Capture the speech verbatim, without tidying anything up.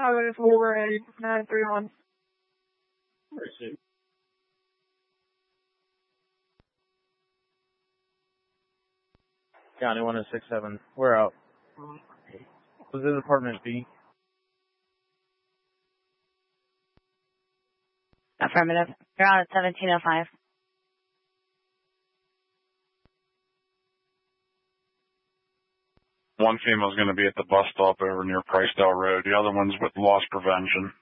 Highway four eight nine three one. County one oh six seven. We're out. Was it apartment B? Affirmative. You're on at seventeen oh five. One female's going to be at the bus stop over near Pricedale Road. The other one's with loss prevention.